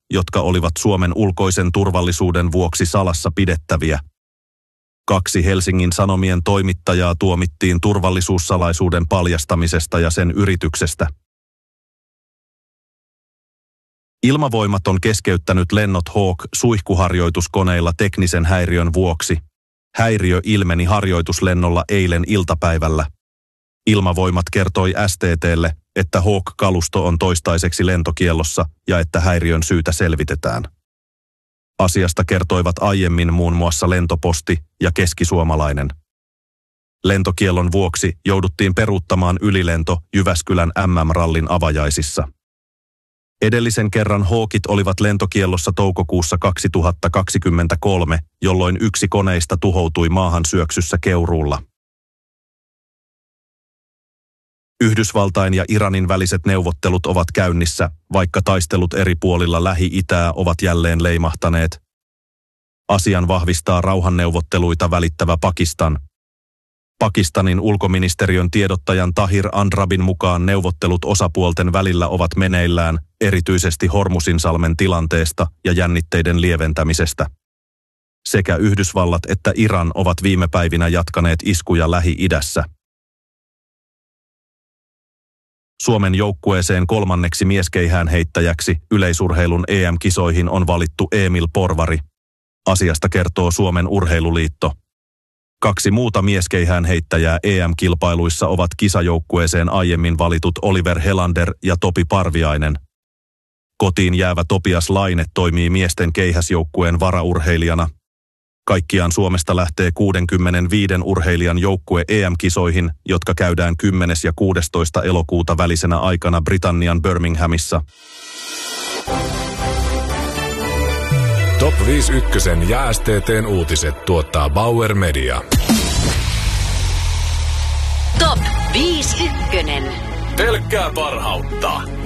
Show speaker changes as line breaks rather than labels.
jotka olivat Suomen ulkoisen turvallisuuden vuoksi salassa pidettäviä. 2 Helsingin Sanomien toimittajaa tuomittiin turvallisuussalaisuuden paljastamisesta ja sen yrityksestä. Ilmavoimat on keskeyttänyt lennot Hawk-suihkuharjoituskoneilla teknisen häiriön vuoksi. Häiriö ilmeni harjoituslennolla eilen iltapäivällä. Ilmavoimat kertoi STT:lle, että Hawk-kalusto on toistaiseksi lentokiellossa ja että häiriön syytä selvitetään. Asiasta kertoivat aiemmin muun muassa Lentoposti ja Keskisuomalainen. Lentokiellon vuoksi jouduttiin peruuttamaan ylilento Jyväskylän MM-rallin avajaisissa. Edellisen kerran Hawkit olivat lentokiellossa toukokuussa 2023, jolloin 1 koneista tuhoutui maahan syöksyssä Keuruulla. Yhdysvaltain ja Iranin väliset neuvottelut ovat käynnissä, vaikka taistelut eri puolilla Lähi-itää ovat jälleen leimahtaneet. Asian vahvistaa rauhanneuvotteluita välittävä Pakistan. Pakistanin ulkoministeriön tiedottajan Tahir Andrabin mukaan neuvottelut osapuolten välillä ovat meneillään, erityisesti Hormuzinsalmen tilanteesta ja jännitteiden lieventämisestä. Sekä Yhdysvallat että Iran ovat viime päivinä jatkaneet iskuja Lähi-idässä. Suomen joukkueeseen 3. mieskeihäänheittäjäksi yleisurheilun EM-kisoihin on valittu Emil Porvari. Asiasta kertoo Suomen Urheiluliitto. 2 muuta mieskeihäänheittäjää EM-kilpailuissa ovat kisajoukkueeseen aiemmin valitut Oliver Helander ja Topi Parviainen. Kotiin jäävä Topias Laine toimii miesten keihäsjoukkueen varaurheilijana. Kaikkiaan Suomesta lähtee 65 urheilijan joukkue EM-kisoihin, jotka käydään 10. ja 16. elokuuta välisenä aikana Britannian Birminghamissa.
Top 5 ykkösen ja STT:n uutiset tuottaa Bauer Media.
Top 5 ykkönen.
Pelkkää parhautta.